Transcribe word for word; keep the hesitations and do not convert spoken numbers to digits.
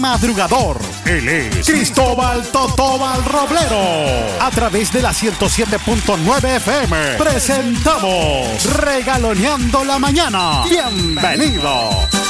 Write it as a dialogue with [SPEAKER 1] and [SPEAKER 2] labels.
[SPEAKER 1] madrugador. Él es Cristóbal Totobal Roblero. A través de la ciento siete punto nueve F M presentamos Regaloneando la Mañana. Bienvenido.